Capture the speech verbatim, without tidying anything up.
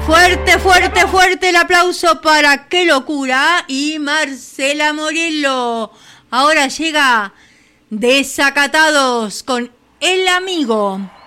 Fuerte, fuerte, fuerte el aplauso para Qué Locura y Marcela Morello. Ahora llega Desacatados con El Amigo.